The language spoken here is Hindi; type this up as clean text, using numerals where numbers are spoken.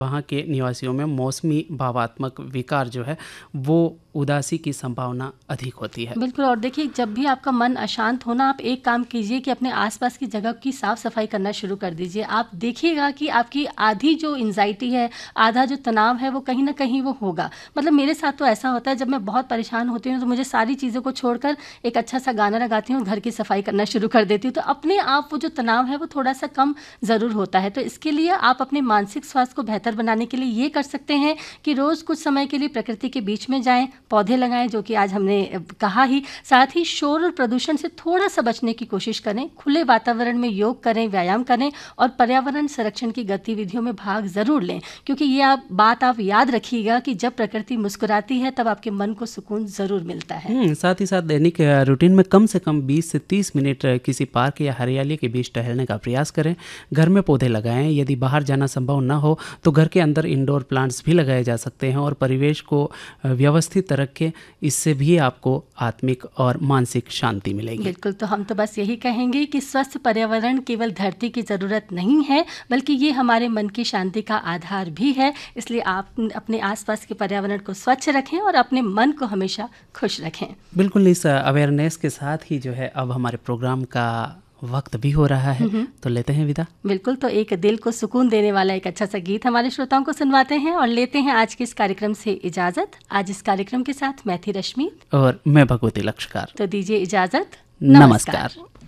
वहाँ के निवासियों में मौसमी भावात्मक विकार जो है वो उदासी की संभावना अधिक होती है। बिल्कुल। और देखिए, जब भी आपका मन अशांत होना, आप एक काम कीजिए कि अपने आसपास की जगह की साफ सफाई करना शुरू कर दीजिए। आप देखिएगा कि आपकी आधी जो एंजाइटी है, आधा जो तनाव है, वो कहीं ना कहीं वो होगा। मतलब मेरे साथ तो ऐसा होता है, जब मैं बहुत परेशान होती हूँ तो मुझे सारी चीज़ों को छोड़कर एक अच्छा सा गाना लगाती हूँ, घर की सफाई करना शुरू कर देती हूँ, तो अपने आप वो जो तनाव है वो थोड़ा सा कम ज़रूर होता है। तो इसके लिए आप अपने मानसिक स्वास्थ्य को बेहतर बनाने के लिए ये कर सकते हैं कि रोज़ कुछ समय के लिए प्रकृति के बीच में जाएं, पौधे लगाएं, जो कि आज हमने कहा ही। साथ ही शोर और प्रदूषण से थोड़ा सा बचने की कोशिश करें, खुले वातावरण में योग करें, व्यायाम करें और पर्यावरण संरक्षण की गतिविधियों में भाग ज़रूर लें, क्योंकि ये बात आप याद रखिएगा कि जब प्रकृति मुस्कुराती है तब आपके मन को सुकून ज़रूर मिलता है। साथ ही साथ दैनिक रूटीन में कम से कम 20 से 30 मिनट किसी पार्क या हरियाली के बीच टहलने का प्रयास करें। घर में पौधे लगाएं। यदि बाहर जाना संभव न हो तो घर के अंदर इंडोर प्लांट्स भी लगाए जा सकते हैं और परिवेश को व्यवस्थित रखें। इससे भी आपको आत्मिक और मानसिक शांति मिलेगी। बिल्कुल। तो हम तो बस यही कहेंगे कि स्वस्थ पर्यावरण केवल धरती की ज़रूरत नहीं है, बल्कि ये हमारे मन की शांति का आधार भी है। इसलिए आप अपने आसपास के पर्यावरण को स्वच्छ रखें और अपने मन को हमेशा खुश रखें। बिल्कुल, इस अवेयरनेस के साथ ही जो है अब हमारे प्रोग्राम का वक्त भी हो रहा है, तो लेते हैं विदा। बिल्कुल। तो एक दिल को सुकून देने वाला एक अच्छा सा गीत हमारे श्रोताओं को सुनवाते हैं और लेते हैं आज के इस कार्यक्रम से इजाज़त। आज इस कार्यक्रम के साथ मैं थी रश्मि और मैं भगवती लक्ष्यकार। तो दीजिए इजाज़त। नमस्कार।